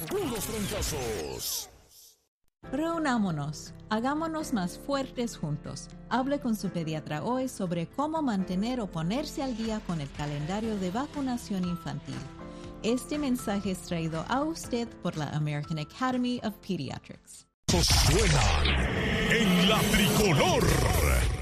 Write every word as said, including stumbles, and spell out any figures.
algunos trancazos. Reunámonos, hagámonos más fuertes juntos. Hable con su pediatra hoy sobre cómo mantener o ponerse al día con el calendario de vacunación infantil. Este mensaje es traído a usted por la American Academy of Pediatrics. Suenan en la tricolor.